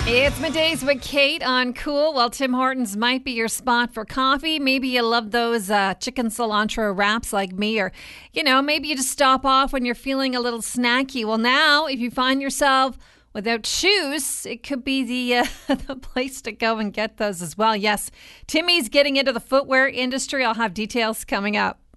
It's Middays with Kate on Cool. Well, Tim Hortons might be your spot for coffee. Maybe you love those chicken cilantro wraps like me, or, maybe you just stop off when you're feeling a little snacky. Well, now, if you find yourself without shoes, it could be the the place to go and get those as well. Yes, Timmy's getting into the footwear industry. I'll have details coming up.